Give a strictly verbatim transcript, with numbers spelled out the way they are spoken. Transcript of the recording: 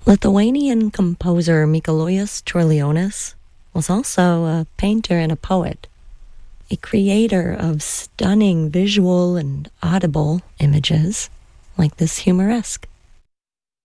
Lithuanian composer Mikalojus Čiurlionis was also a painter and a poet, a creator of stunning visual and audible images like this humoresque.